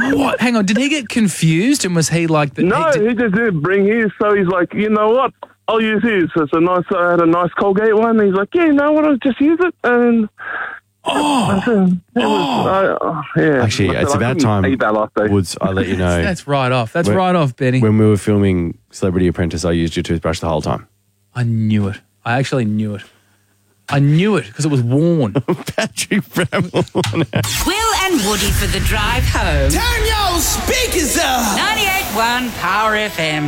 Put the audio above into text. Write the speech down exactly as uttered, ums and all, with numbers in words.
What? Hang on, did he get confused and was he like... The, No, he did- he just didn't bring his, so he's like, you know what? I'll use his. It's a nice, I had a nice Colgate one. He's like, yeah, you know what? I'll just use it. And Oh, I said, it was, I, oh, yeah. Actually, I said, it's I about couldn't time, eat that latte. Woods, I let you know. that's right off. That's When- right off, Benny. When we were filming Celebrity Apprentice, I used your toothbrush the whole time. I knew it. I actually knew it. I knew it because it was worn. Patrick Bramble. Will and Woody for the drive home. Turn your speakers up. ninety-eight point one Power F M.